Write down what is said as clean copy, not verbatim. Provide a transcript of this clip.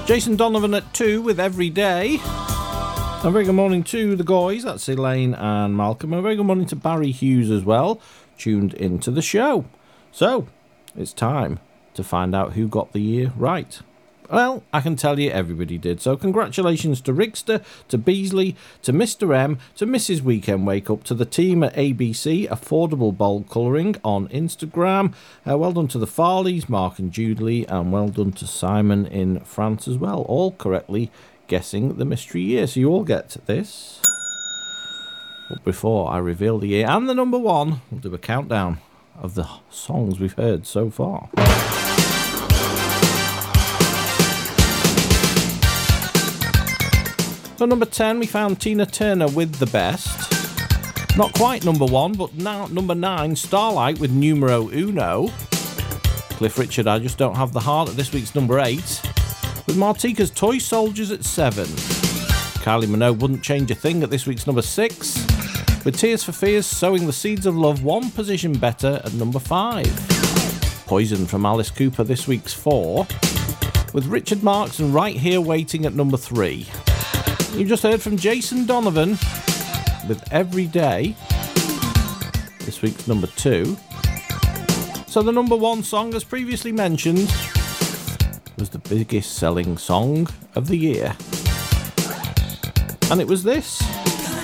Jason Donovan at 2 with Every Day. A very good morning to the guys, that's Elaine and Malcolm. A very good morning to Barry Hughes as well, tuned into the show. So, it's time to find out who got the year right. Well, I can tell you everybody did. So congratulations to Rigster, to Beasley, to Mr. M, to Mrs. Weekend Wake Up, to the team at ABC, Affordable Bold Colouring on Instagram. Well done to the Farleys, Mark and Julie, and well done to Simon in France as well. All correctly guessing the mystery year. So you all get this. But before I reveal the year and the number one, we'll do a countdown of the songs we've heard so far. So number 10, we found Tina Turner with The Best. Not quite number one, but now number 9, Starlight with Numero Uno. Cliff Richard, I Just Don't Have the Heart at this week's number 8. With Martika's Toy Soldiers at 7. Kylie Minogue, Wouldn't Change a Thing at this week's number 6. With Tears for Fears, Sowing the Seeds of Love, one position better at number 5. Poison from Alice Cooper this week's 4. With Richard Marx and Right Here Waiting at number 3. You just heard from Jason Donovan with Every Day, this week's number 2. So the number 1 song, as previously mentioned, was the biggest selling song of the year. And it was this.